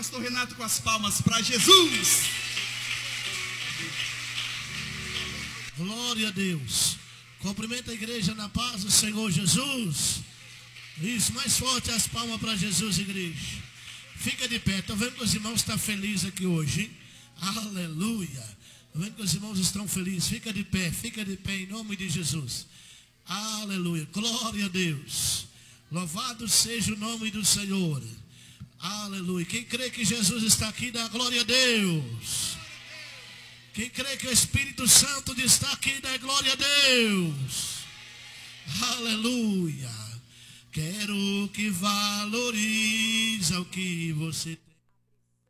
Pastor Renato com as palmas para Jesus. Glória a Deus. Cumprimenta a igreja na paz do Senhor Jesus. Isso, mais forte as palmas para Jesus, igreja. Fica de pé. Estou vendo que os irmãos estão felizes aqui hoje, hein? Aleluia. Estou vendo que os irmãos estão felizes. Fica de pé em nome de Jesus. Aleluia. Glória a Deus. Louvado seja o nome do Senhor. Aleluia. Quem crê que Jesus está aqui, dá glória a Deus. Quem crê que o Espírito Santo está aqui, dá glória a Deus. Aleluia. Quero que valorize o que você tem.